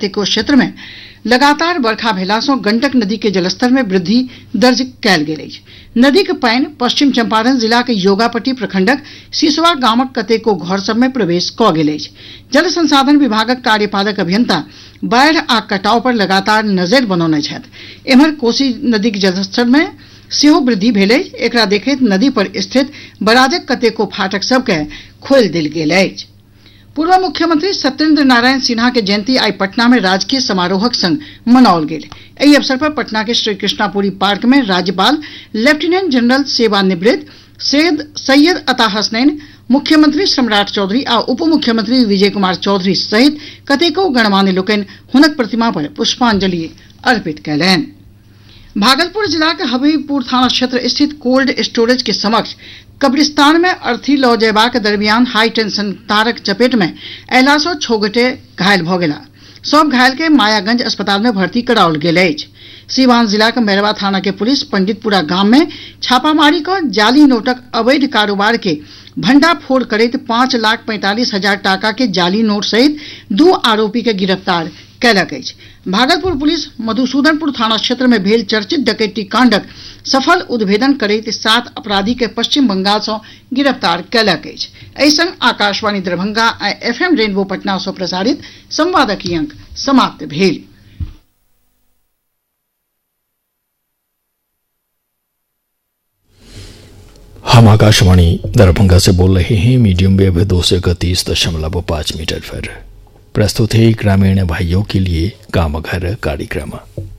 कतेको क्षेत्र में लगातार बरखा भेला सँ गंडक नदी के जलस्तर में वृद्धि दर्ज कयल गेल अछि। नदीक पानि पश्चिम चंपारण जिलाक योगापट्टी प्रखंडक सिसवा गामक कतेको घर सभ में प्रवेश कऽ गेल अछि। जल संसाधन विभागक कार्यपालक अभियंता बाढ़ि आ कटाव पर लगातार नजरि बनौने छथि। एम्हर कोसी नदीक जलस्तर में सेहो वृद्धि भेल अछि। एकरा देखैत नदी पर स्थित बराजक कतेको फाटक सभ के खोलि देल गेल अछि। पूर्व मुख्यमंत्री सत्येंद्र नारायण सिन्हा के जयंती आई पटना में राजकीय समारोहक संग मनाओल गेल। एहि अवसर पर पटना के श्री कृष्णापुरी पार्क में राज्यपाल लेफ्टिनेंट जनरल सेवानिवृत्त सैयद अता हसनैन, मुख्यमंत्री सम्राट चौधरी आ उप मुख्यमंत्री विजय कुमार चौधरी सहित कतेको गणमान्य लोकनि हुनक प्रतिमा पर पुष्पांजलि अर्पित कयलनि। भागलपुर जिलाक हबीबपुर थाना क्षेत्र स्थित कोल्ड स्टोरेज के समक्ष कब्रिस्तान में अर्थी लऽ जयबाक दरमियान हाई टेंशन तारक चपेट में अयला सँ 6 गोटे घायल भऽ गेला। सभ घायल के मायागंज अस्पताल में भर्ती कराओल गेल अछि। सीवान जिलाक मैरवा थाना के पुलिस पंडितपुरा गाम में छापामारी कऽ जाली नोटक अवैध कारोबार के भंडाफोड़ करैत 5,45,000 टाका के जाली नोट सहित 2 आरोपी के गिरफ्तार कयलक अछि। भागलपुर पुलिस मधुसूदनपुर थाना क्षेत्र में भेल चर्चित डकैती कांडक सफल उद्भेदन करैत 7 अपराधी के पश्चिम बंगाल सँ गिरफ्तार कयलक अछि। एहि संग आकाशवाणी दरभंगा आ FM रेनबो पटना सँ प्रसारित संवादक ई अंक समाप्त भेल। हम आकाशवाणी दरभंगा से बोल रहे हैं। मीडियम वेव 231.5 मीटर पर प्रस्तुत है ग्रामीण भाइयों के लिए काम घर कार्यक्रम।